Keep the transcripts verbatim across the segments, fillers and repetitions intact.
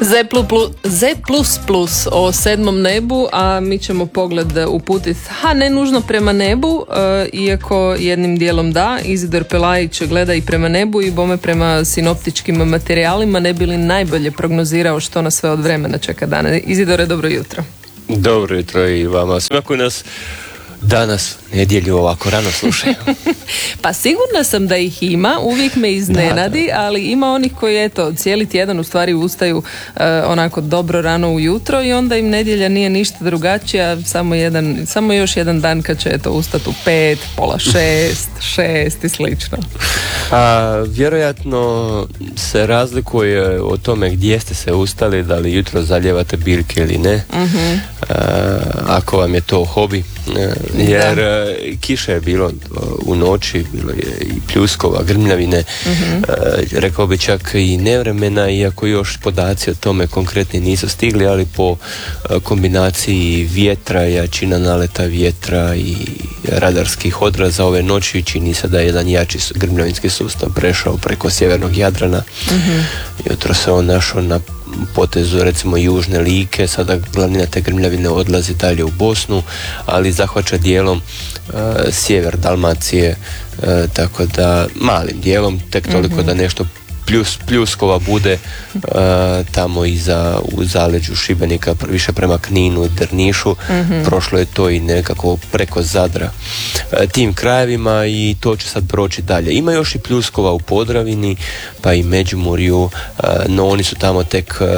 Z plus plus o sedmom nebu, a mi ćemo pogled uputiti, ha ne nužno prema nebu, uh, iako jednim dijelom da. Izidor Pelajić gleda i prema nebu i bome prema sinoptičkim materijalima, ne bi li najbolje prognozirao što nas sve od vremena čeka dana. Izidore, dobro jutro. Dobro jutro i vama svima koji nas danas nedjelju ovako rano slušaju. Pa sigurna sam da ih ima, uvijek me iznenadi, da, da. Ali ima onih koji eto cijeli tjedan u stvari ustaju uh, onako dobro rano ujutro i onda im nedjelja nije ništa drugačija, samo jedan, samo još jedan dan kad će eto ustati u pet, pola šest, šest i slično. A vjerojatno se razlikuje o tome gdje ste se ustali, da li jutro zalijevate biljke ili ne, uh-huh. A, ako vam je to hobi. Jer da. Kiša je bilo u noći, bilo je i pljuskova, grmljavine, uh-huh. rekao bi čak i nevremena, iako još podaci o tome konkretni nisu stigli, ali po kombinaciji vjetra, jačina naleta vjetra i radarskih odraza ove noći čini se da je jedan jači grmljavinski sustav prešao preko sjevernog Jadrana. Uh-huh. Jutro se on našao na potezu recimo južne Like, sada glavnina te grmljavine odlazi dalje u Bosnu, ali zahvaća dijelom uh, sjever Dalmacije, uh, tako da malim dijelom, tek toliko mm-hmm. da nešto pljus, pljuskova bude uh, tamo iza u zaleđu Šibenika, više prema Kninu, Drnišu, mm-hmm. prošlo je to i nekako preko Zadra uh, tim krajevima i to će sad proći dalje. Ima još i pljuskova u Podravini, pa i Međimurju, uh, no oni su tamo tek uh,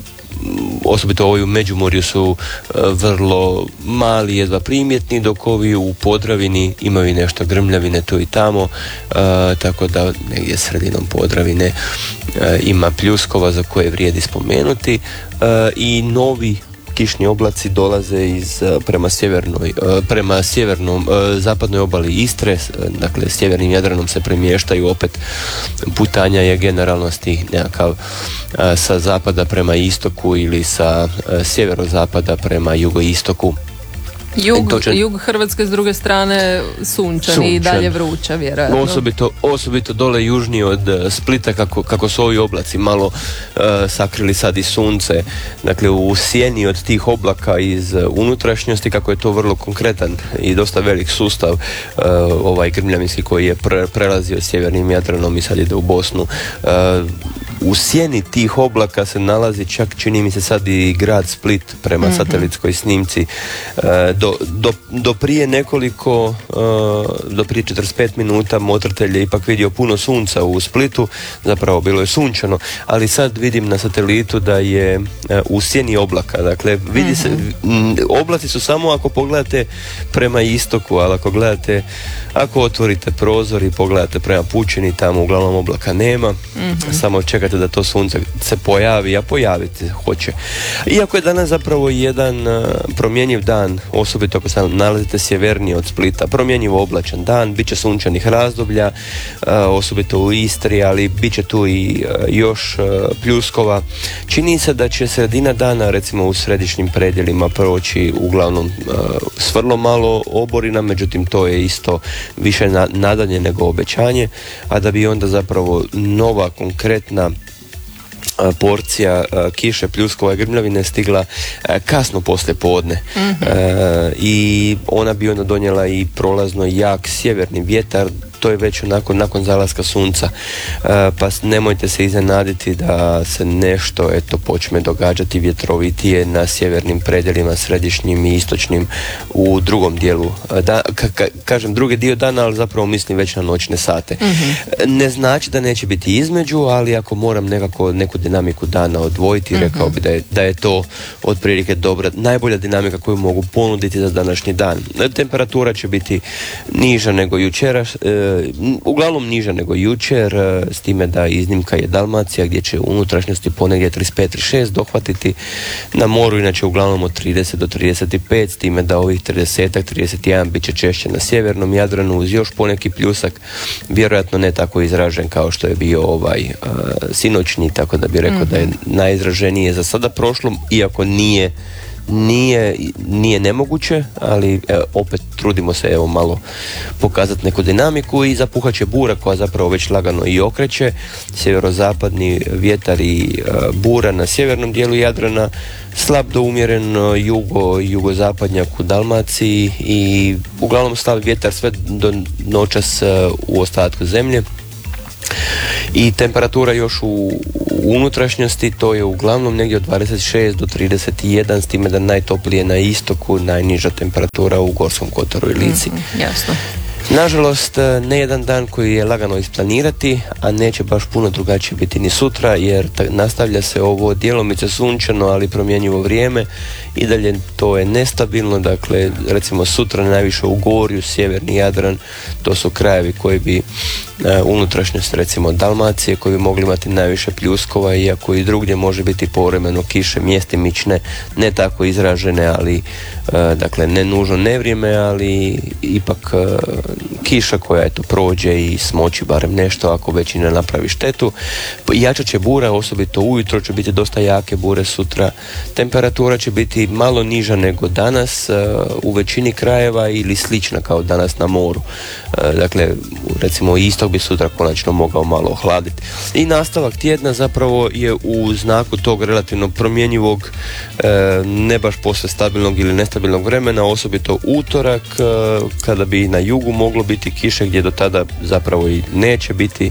osobito ovi u Međimurju su uh, vrlo mali, jedva primjetni, dok ovi u Podravini imaju nešto grmljavine tu i tamo, uh, tako da negdje sredinom Podravine uh, ima pljuskova za koje vrijedi spomenuti, uh, i novi kišni oblaci dolaze iz prema sjevernoj, prema sjevernom zapadnoj obali Istre, dakle sjevernim Jadranom se premještaju, opet putanja je generalno stih nekakav sa zapada prema istoku ili sa sjeverozapada prema jugoistoku. Jug, točan, jug Hrvatske s druge strane sunčan, sunčan i dalje vruća vjerojatno. Osobito, osobito dole južnije od Splita, kako, kako su ovi oblaci malo uh, sakrili sad i sunce. Dakle, u sjeni od tih oblaka iz unutrašnjosti, kako je to vrlo konkretan i dosta velik sustav, uh, ovaj grmljavinski koji je pre, prelazio sjevernim Jadranom i sad ide u Bosnu. Uh, u sjeni tih oblaka se nalazi čak, čini mi se sad, i grad Split prema mm-hmm. satelitskoj snimci. Uh, Do, do, do prije nekoliko uh, do prije četrdeset pet minuta motritelj je ipak vidio puno sunca u Splitu, zapravo bilo je sunčano, ali sad vidim na satelitu da je uh, u sjeni oblaka, dakle vidi mm-hmm. se, m, oblaci su samo ako pogledate prema istoku, ali ako gledate, ako otvorite prozor i pogledate prema pučini, tamo uglavnom oblaka nema, mm-hmm. samo čekate da to sunce se pojavi, a pojaviti hoće. Iako je danas zapravo jedan uh, promjenjiv dan, osobito ako se nalazite sjevernije od Splita, promjenjivo oblačan dan, bit će sunčanih razdoblja, uh, osobito u Istri, ali bit će tu i uh, još uh, pljuskova. Čini se da će sredina dana, recimo u središnjim predjelima, proći uglavnom uh, s vrlo malo oborina, međutim to je isto više na, nadanje nego obećanje, a da bi onda zapravo nova konkretna porcija uh, kiše, pljuskova i grmljavine stigla uh, kasno poslije podne, mm-hmm. uh, i ona bi onda donijela i prolazno jak sjeverni vjetar. To je već onako nakon zalaska sunca, uh, pa nemojte se iznenaditi da se nešto eto počne događati vjetrovitije na sjevernim predjelima, središnjim i istočnim u drugom dijelu, da, ka, ka, kažem drugi dio dana, ali zapravo mislim već na noćne sate. Mm-hmm. Ne znači da neće biti između, ali ako moram nekako neku dinamiku dana odvojiti, mm-hmm. rekao bi da je, da je to otprilike dobra, najbolja dinamika koju mogu ponuditi za današnji dan. Temperatura će biti niža nego jučeraš, e, uglavnom niža nego jučer, s time da iznimka je Dalmacija, gdje će u unutrašnjosti ponegdje trideset pet trideset šest dohvatiti, na moru inače uglavnom od trideset do trideset pet, s time da ovih trideset trideset jedan bit će češće na sjevernom Jadranu uz još poneki pljusak, vjerojatno ne tako izražen kao što je bio ovaj uh, sinoćni, tako da bi rekao mm-hmm. da je najizraženije za sada prošlo, iako nije nije, nije nemoguće, ali evo, opet trudimo se evo malo pokazati neku dinamiku i zapuhat će bura koja zapravo već lagano i okreće. Sjeverozapadni vjetar i uh, bura na sjevernom dijelu Jadrana, slab do umjeren jugo, jugozapadnjak u Dalmaciji i uglavnom slab vjetar sve do noćas uh, u ostatku zemlje. I temperatura još u, u unutrašnjosti, to je uglavnom negdje od dvadeset šest do trideset jedan, s time da najtoplije na istoku, najniža temperatura u Gorskom kotaru i Lici. Mm-hmm, jasno. Nažalost, ne jedan dan koji je lagano isplanirati, a neće baš puno drugačije biti ni sutra, jer ta, nastavlja se ovo djelomice sunčano, ali promjenjivo vrijeme i dalje to je nestabilno. Dakle, recimo sutra najviše u Gorju, sjeverni Jadran, to su krajevi koji bi uh, unutrašnjost recimo Dalmacije, koji bi mogli imati najviše pljuskova, iako i drugdje može biti povremeno kiše mjestimične, ne tako izražene, ali uh, dakle ne nužno nevrijeme, ali ipak uh, kiša koja eto prođe i smoči barem nešto ako već i ne napravi štetu. Jača će bura, osobito ujutro će biti dosta jake bure sutra. Temperatura će biti malo niža nego danas u većini krajeva ili slična kao danas na moru. Dakle, recimo istok bi sutra konačno mogao malo ohladiti. I nastavak tjedna zapravo je u znaku tog relativno promjenjivog, ne baš posve stabilnog ili nestabilnog vremena, osobito utorak kada bi na jugu moglo biti kiše, gdje do tada zapravo i neće biti,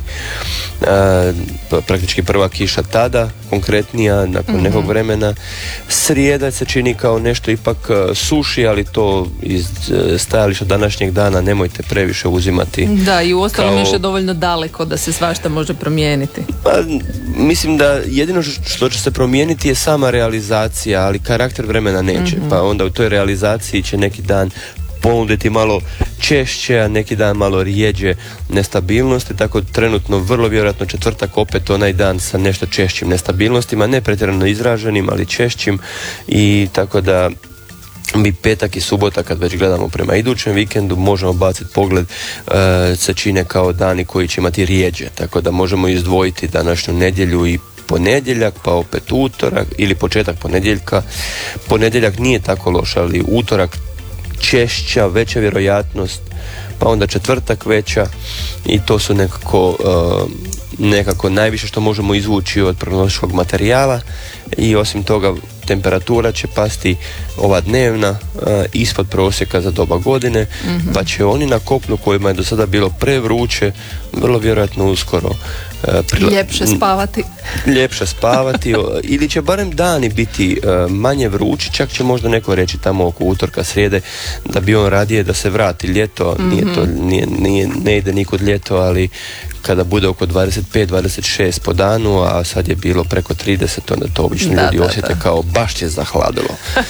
e, praktički prva kiša tada, konkretnija nakon mm-hmm. nekog vremena. Srijeda se čini kao nešto ipak suši, ali to iz stajališta današnjeg dana nemojte previše uzimati. Da, i uostalom kao... još je dovoljno daleko da se svašta može promijeniti. Pa, mislim da jedino što će se promijeniti je sama realizacija, ali karakter vremena neće. Mm-hmm. Pa onda u toj realizaciji će neki dan ponuditi malo češće, a neki dan malo rijeđe nestabilnosti, tako trenutno vrlo vjerojatno četvrtak opet onaj dan sa nešto češćim nestabilnostima, ne pretjerano izraženim, ali češćim, i tako da bi petak i subota, kad već gledamo prema idućem vikendu, možemo baciti pogled, e, se čine kao dani koji će imati rijeđe, tako da možemo izdvojiti današnju nedjelju i ponedjeljak, pa opet utorak ili početak ponedjeljka. Ponedjeljak nije tako loš, ali utorak češća, veća vjerojatnost, pa onda četvrtak veća, i to su nekako uh, nekako najviše što možemo izvući od prognostičkog materijala. I osim toga temperatura će pasti ova dnevna uh, ispod prosjeka za doba godine, mm-hmm. pa će oni na kopnu kojima je do sada bilo prevruće vrlo vjerojatno uskoro uh, prila... ljepše spavati ljepše spavati ili će barem dani biti uh, manje vrući, čak će možda neko reći tamo oko utorka, srijede da bi on radije da se vrati ljeto, mm-hmm. nije to, nije, nije, ne ide nikud ljeto, ali kada bude oko dvadeset pet dvadeset šest po danu, a sad je bilo preko trideset, onda to obično da, ljudi da, osjete da. kao baš će zahladilo.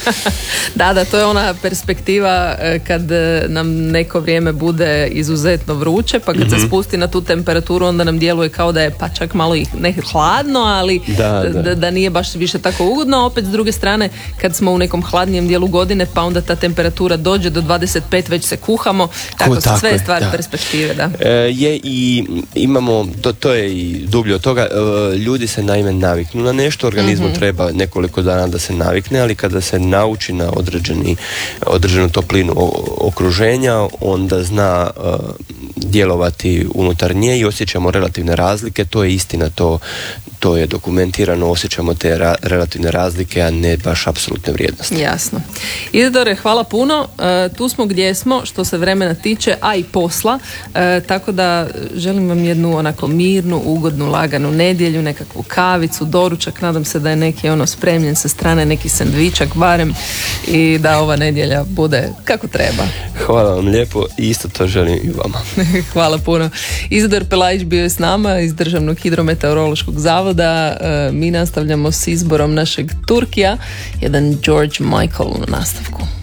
Da, da, to je ona perspektiva kad nam neko vrijeme bude izuzetno vruće, pa kad mm-hmm. se spusti na tu temperaturu, onda nam djeluje kao da je pa čak malo i ne hladno, ali da, da. Da, da nije baš više tako ugodno. A opet s druge strane, kad smo u nekom hladnijem dijelu godine, pa onda ta temperatura dođe do dvadeset pet, već se kuhamo. Tako, tako sve je stvar da. perspektive. Da. E, je i imamo, to, to je i dublje od toga, e, ljudi se naime naviknu na nešto, organizmu mm-hmm. treba nekoliko dana da se navikne, ali kada se nauči na određeni, određenu toplinu okruženja, onda zna uh, djelovati unutar nje i osjećamo relativne razlike. To je istina, to, to je dokumentirano, osjećamo te ra- relativne razlike, a ne baš apsolutne vrijednosti. Jasno. Izidore, hvala puno. Uh, tu smo gdje smo, što se vremena tiče, a i posla, uh, tako da želim vam jednu onako mirnu, ugodnu, laganu nedjelju, nekakvu kavicu, doručak, nadam se da je neki ono spremljen sa strane, neki sendvičak barem, i da ova nedjelja bude kako treba. Hvala vam lijepo i isto to želim i vama. Hvala puno. Izidor Pelajić bio je s nama iz Državnog hidrometeorološkog zavoda. Mi nastavljamo s izborom našeg Turkija, jedan George Michael u nastavku.